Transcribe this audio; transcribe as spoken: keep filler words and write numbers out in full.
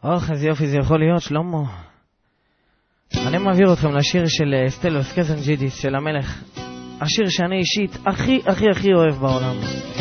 אוח, איזה יופי זה יכול להיות, שלמה. אני מעביר אתכם לשיר של סטלוס קזנג'ידיס של המלך. השיר שאני אישית הכי הכי הכי אוהב בעולם.